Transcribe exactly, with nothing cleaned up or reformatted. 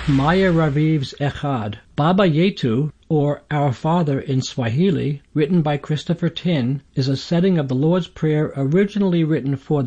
Maya Raviv's Echad. Baba Yetu, or Our Father in Swahili, written by Christopher Tin, is a setting of the Lord's Prayer originally written for